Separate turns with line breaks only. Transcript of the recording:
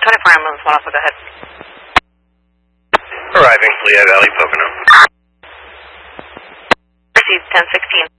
24 ambulance, one also, go ahead.
Arriving, Lehigh Valley, Pocono.
Received 1016.